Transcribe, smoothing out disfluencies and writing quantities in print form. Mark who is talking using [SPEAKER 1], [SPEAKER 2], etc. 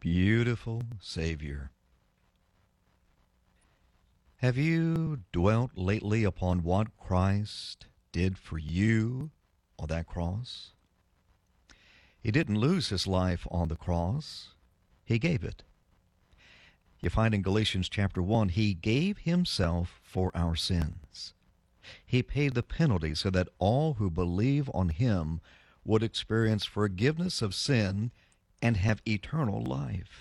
[SPEAKER 1] beautiful Savior. Have you dwelt lately upon what Christ did for you on that cross? He didn't lose his life on the cross. He gave it. You find in Galatians chapter 1, he gave himself for our sins. He paid the penalty so that all who believe on him would experience forgiveness of sin and have eternal life.